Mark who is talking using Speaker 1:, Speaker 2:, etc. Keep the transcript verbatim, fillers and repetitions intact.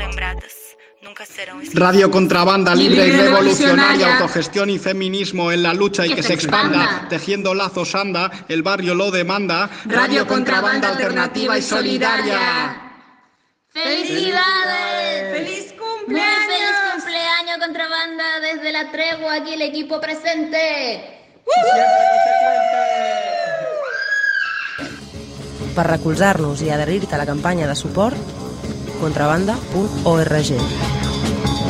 Speaker 1: sembradas. Nunca serán.
Speaker 2: Radio Contrabanda, libre y revolucionaria, autogestión y feminismo en la lucha y que, que se expanda. expanda. Tejiendo lazos anda, el barrio lo demanda.
Speaker 3: Radio Contrabanda alternativa y solidaria.
Speaker 4: ¡Felicidades!
Speaker 3: ¡Feliz cumpleaños!
Speaker 4: Muy feliz cumpleaños, Contrabanda, desde La Tregua, aquí el equipo presente.
Speaker 5: Per recolzar-nos i adherir-te a la campanya de suport, contrabanda punt org.